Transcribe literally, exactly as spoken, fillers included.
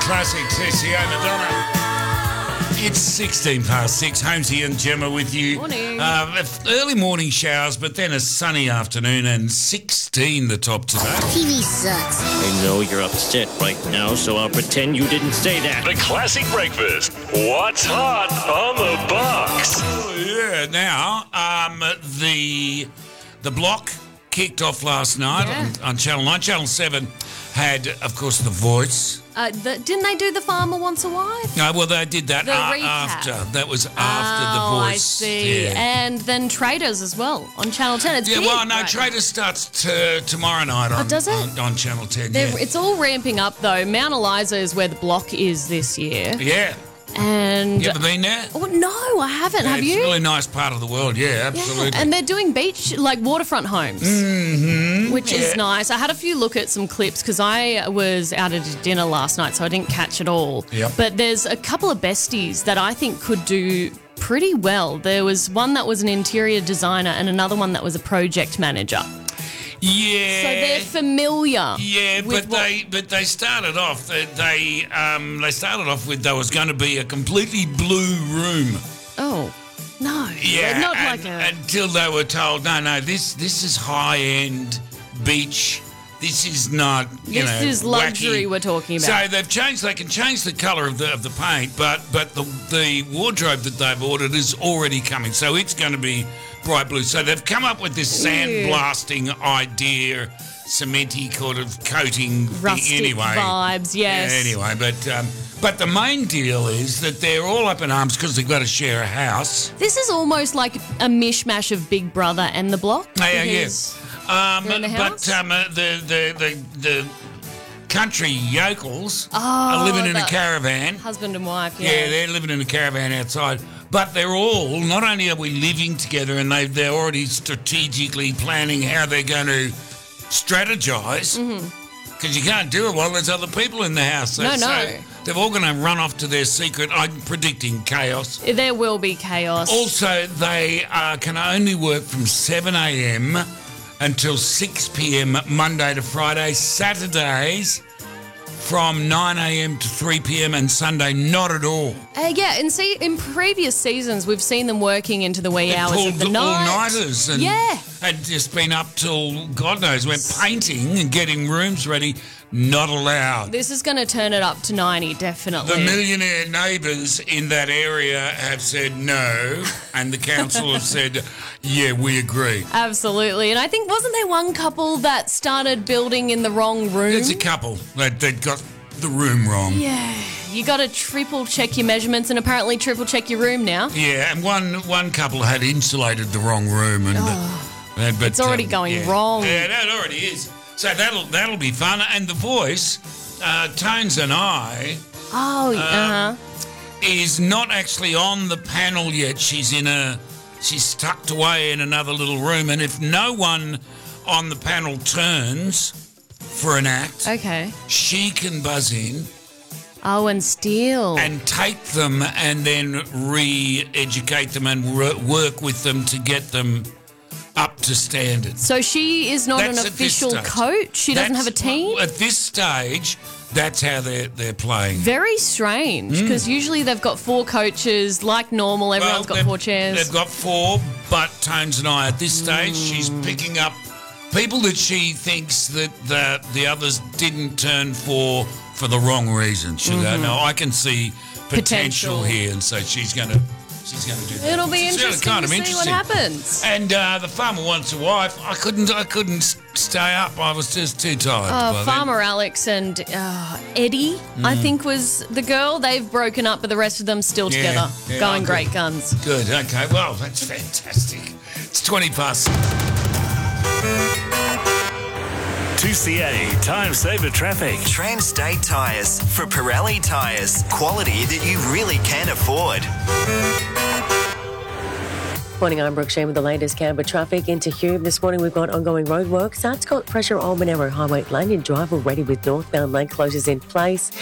Classic two C A Madonna. It's sixteen past six. Holmesy and Gemma with you. Morning. Uh, early morning showers, but then a sunny afternoon and sixteen the top today. T V sucks. I know you're upset right now, so I'll pretend you didn't say that. The Classic Breakfast. What's hot on the box? Oh, yeah. Now, um, the the block kicked off last night Yeah. on, on Channel nine. Channel seven had, of course, The Voice. Uh, the, didn't they do The Farmer Wants a Wife? No, well, they did that The a- recap. after. That was after oh, The Voice. I see. Yeah. And then Traders as well on Channel ten. It's Yeah, big well, no, right Trader starts t- tomorrow night on, Oh, does it? on, on Channel ten. They're- Yeah. It's all ramping up, though. Mount Eliza is where the block is this year. yeah. And You ever been there? oh, no, I haven't. Yeah, Have it's you? a really nice part of the world. Yeah, absolutely. Yeah, and they're doing beach, like waterfront homes, mm-hmm. which yeah. is nice. I had a few look at some clips because I was out at a dinner last night, so I didn't catch it all. Yep. But there's a couple of besties that I think could do pretty well. There was one that was an interior designer and another one that was a project manager. Yeah. So they're familiar. Yeah, with but what- they but they started off they, they um they started off with there was going to be a completely blue room. Oh, no. Yeah, Not and- like a... until they were told no no this this is high end beach. This is not you This know is luxury wacky. we're talking So about. they've changed. They can change the colour of the of the paint, but but the the wardrobe that they've ordered is already coming, so it's going to be bright blue. So they've come up with this Ew. sandblasting idea, cementy kind of coating thing Rustic anyway. vibes, yes. Yeah, anyway, but um, but the main deal is that they're all up in arms because they've got to share a house. This is almost like a mishmash of Big Brother and The Block. Yeah, yeah. because- Um, They're in the but house? um, uh, the, the the the country yokels Oh, are living in a the caravan. Husband and wife, yeah. Yeah, they're living in a caravan outside. But they're all, not only are we living together and they they're already strategically planning how they're going to strategise, because you can't do it while there's other people in the house. So, Mm-hmm. No, no. so they're all going to run off to their secret. I'm predicting chaos. There will be chaos. Also, they uh, can only work from seven a.m. until six p.m. Monday to Friday. Saturdays from nine a.m. to three p.m. and Sunday not at all. Uh, yeah, and see, in previous seasons, we've seen them working into the wee They've hours pulled of the night. all-nighters and, Yeah. and just been up till God knows when, painting and getting rooms ready. Not allowed. This is going to turn it up to ninety, definitely. The millionaire neighbours in that area have said no, and the council have said, yeah, we agree. Absolutely. And I think, wasn't there one couple that started building in the wrong room? There's a couple that that got the room wrong. Yeah. You got to triple check your measurements and apparently triple check your room now. Yeah, and one one couple had insulated the wrong room, and uh, but, Oh. It's already going yeah. wrong. Yeah, that already is. So that'll that'll be fun. And The Voice, uh, Tones and I, Oh, Um, uh-huh. is not actually on the panel yet. She's in a she's tucked away in another little room, and if no one on the panel turns for an act, Okay. she can buzz in Oh, and steal. and take them and then re-educate them and re- work with them to get them up to standard. So she is not That's an at this official stage. coach? She doesn't That's- have a team? At this stage, that's how they're, they're playing. Very strange, because usually they've got four coaches, like normal, everyone's got they've- four chairs. They've got four, but Tones and I, at this stage, she's picking up people that she thinks that the, the others didn't turn for for the wrong reason. She go, no, I can see potential, Potential. here, and so she's going to she's going to do that. It'll be It's really interesting kind to of see what interesting. happens. And uh, the farmer wants a wife. I couldn't I couldn't s- stay up. I was just too tired. by Uh, then. Farmer Alex and uh, Eddie, I think, was the girl. They've broken up, but the rest of them still Yeah, together, yeah, going oh, great good. guns. Good. Okay. Well, that's fantastic. It's twenty past. two C A Time Saver Traffic. Trans-State Tyres for Pirelli Tyres. Quality that you really can afford. Morning, I'm Brooke Shane with the latest Canberra traffic into Hume. This morning we've got ongoing roadworks. That's got pressure on Monero Highway Lane and driver ready with northbound lane closures in place.